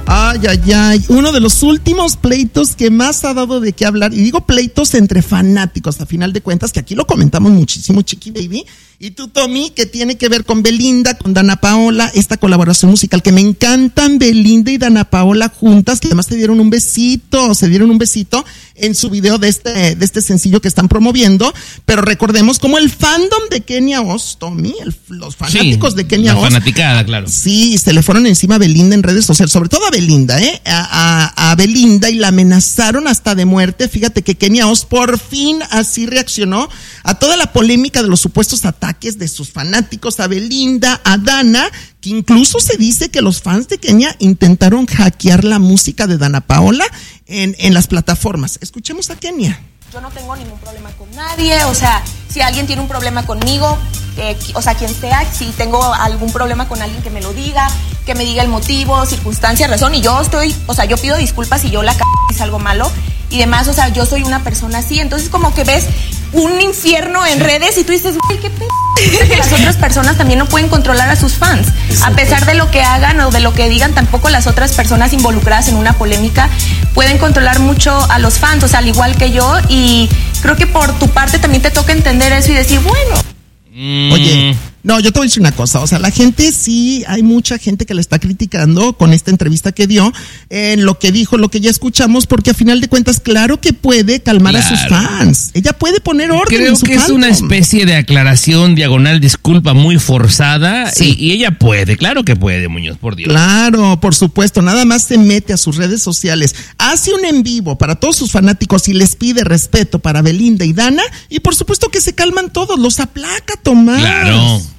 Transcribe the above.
Ay, ay, ay. Uno de los últimos pleitos que más ha dado de qué hablar. Y digo pleitos entre fanáticos, a final de cuentas, que aquí lo comentamos muchísimo, Chiqui Baby. Y tú, Tommy, que tiene que ver con Belinda, con Dana Paola, esta colaboración musical que me encantan, Belinda y Dana Paola juntas, que además se dieron un besito en su video de este sencillo que están promoviendo. Pero recordemos como el fandom de Kenia Oz, Tommy, los fanáticos de Kenia Oz. La fanaticada, claro. Sí, se le fueron encima a Belinda en redes sociales, sobre todo a Belinda, a Belinda, y la amenazaron hasta de muerte. Fíjate que Kenia Oz por fin así reaccionó a toda la polémica de los supuestos ataques de sus fanáticos a Belinda, a Dana, que incluso se dice que los fans de Kenia intentaron hackear la música de Dana Paola en las plataformas. Escuchemos a Kenia. Yo no tengo ningún problema con nadie, o sea, si alguien tiene un problema conmigo, o sea, quien sea, si tengo algún problema con alguien que me lo diga, que me diga el motivo, circunstancia, razón, y yo yo pido disculpas si yo la hice algo malo y demás, o sea, yo soy una persona así, entonces como que ves un infierno en redes y tú dices, güey, qué pedo. Las otras personas también no pueden controlar a sus fans. A pesar de lo que hagan o de lo que digan, tampoco las otras personas involucradas en una polémica pueden controlar mucho a los fans, o sea, al igual que yo, y creo que por tu parte también te toca entender eso y decir, bueno. Oye, no, yo te voy a decir una cosa, o sea, la gente sí, hay mucha gente que le está criticando con esta entrevista que dio, lo que dijo, lo que ya escuchamos, porque a final de cuentas, claro que puede calmar a sus fans. Ella puede poner orden en su Creo que es una especie de aclaración, diagonal, disculpa muy forzada, sí. y ella puede, claro que puede, Muñoz, por Dios. Claro, por supuesto, nada más se mete a sus redes sociales, hace un en vivo para todos sus fanáticos y les pide respeto para Belinda y Dana, y por supuesto que se calman todos, los aplaca, Tomás. Claro.